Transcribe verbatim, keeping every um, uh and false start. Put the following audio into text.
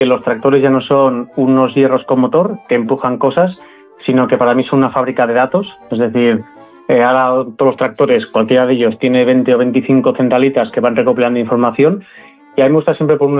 que los tractores ya no son unos hierros con motor que empujan cosas, sino que para mí son una fábrica de datos. Es decir, eh, ahora todos los tractores, cualquiera de ellos, tiene veinte o veinticinco centralitas que van recopilando información, y a mí me gusta siempre poner un